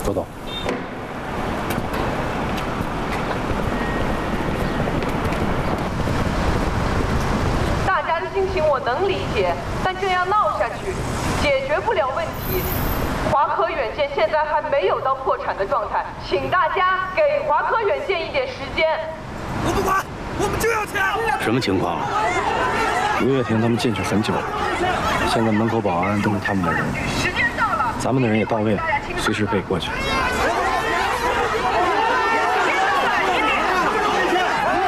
周总。 心情我能理解，但这样闹下去，解决不了问题。华科远见现在还没有到破产的状态，请大家给华科远见一点时间。 我不管，我们就要钱。 什么情况啊？吴月婷他们进去很久了，现在门口保安都是他们的人。 时间到了， 咱们的人也到位了，随时可以过去。